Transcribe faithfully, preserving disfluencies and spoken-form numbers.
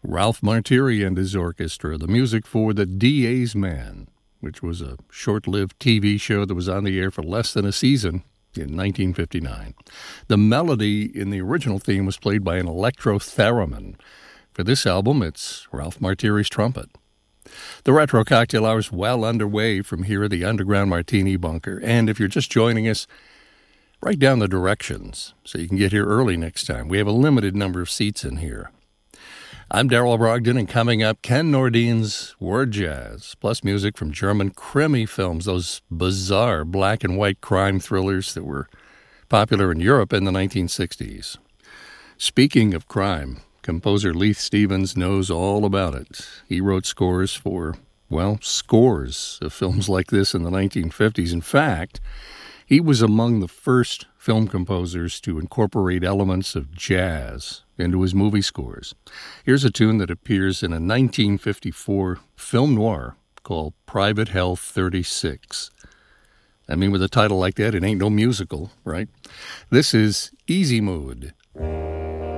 Ralph Martiri and his orchestra, the music for The D A's Man, which was a short-lived T V show that was on the air for less than a season in nineteen fifty-nine. The melody in the original theme was played by an electro-theremin. For this album, it's Ralph Martiri's trumpet. The Retro Cocktail Hour is well underway from here at the Underground Martini Bunker, and if you're just joining us, write down the directions so you can get here early next time. We have a limited number of seats in here. I'm Darrell Brogdon, and coming up, Ken Nordine's Word Jazz, plus music from German Krimi films, those bizarre black and white crime thrillers that were popular in Europe in the nineteen sixties. Speaking of crime, composer Leith Stevens knows all about it. He wrote scores for, well, scores of films like this in the nineteen fifties. In fact, he was among the first film composers to incorporate elements of jazz into his movie scores. Here's a tune that appears in a nineteen fifty-four film noir called Private Health thirty-six. I mean, with a title like that, it ain't no musical, right? This is Easy Mood.